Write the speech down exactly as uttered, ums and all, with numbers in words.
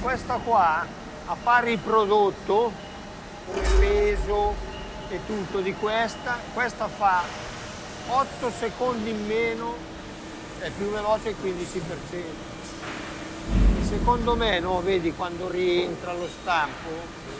questa qua, a pari prodotto, come peso e tutto di questa, questa fa otto secondi in meno, è più veloce il quindici per cento. Secondo me, no, vedi quando rientra lo stampo,